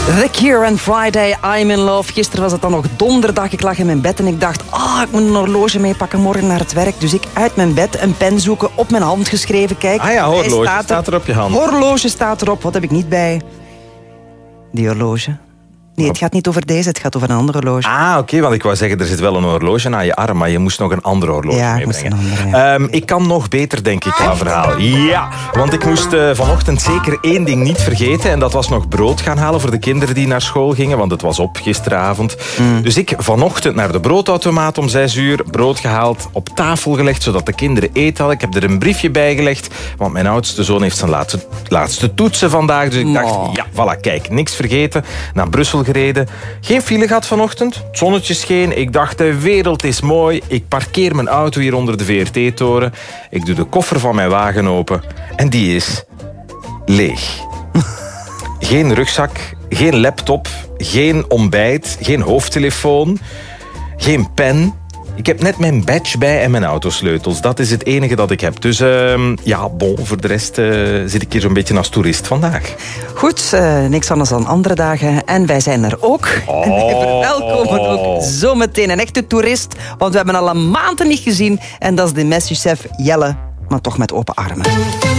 The Cure and Friday, I'm in Love. Gisteren was het dan nog donderdag. Ik lag in mijn bed en ik dacht, ik moet een horloge meepakken morgen naar het werk. Dus ik uit mijn bed een pen zoeken, op mijn hand geschreven. Kijk, horloge staat er op je hand. Horloge staat erop. Wat heb ik niet bij? Die horloge. Nee, het gaat niet over deze, het gaat over een ander horloge. Oké, want ik wou zeggen, er zit wel een horloge aan je arm, maar je moest nog een ander horloge meebrengen. Ik kan nog beter, denk ik, qua verhaal. Ja, want ik moest vanochtend zeker één ding niet vergeten. En dat was nog brood gaan halen voor de kinderen die naar school gingen. Want het was op gisteravond. Dus ik vanochtend naar de broodautomaat om 6 uur. Brood gehaald, op tafel gelegd, zodat de kinderen eten hadden. Ik heb er een briefje bij gelegd. Want mijn oudste zoon heeft zijn laatste toetsen vandaag. Dus ik dacht, voilà, kijk, niks vergeten. Naar Brussel gereden. Geen file gehad vanochtend. Het zonnetje scheen. Ik dacht, de wereld is mooi. Ik parkeer mijn auto hier onder de VRT-toren. Ik doe de koffer van mijn wagen open. En die is leeg. Geen rugzak, geen laptop, geen ontbijt, geen hoofdtelefoon, geen pen. Ik heb net mijn badge bij en mijn autosleutels. Dat is het enige dat ik heb. Dus voor de rest zit ik hier zo'n beetje als toerist vandaag. Goed, niks anders dan andere dagen. En wij zijn er ook. En wij verwelkomen ook zometeen een echte toerist. Want we hebben al een maand niet gezien. En dat is de Messi-chef Jelle. Maar toch met open armen.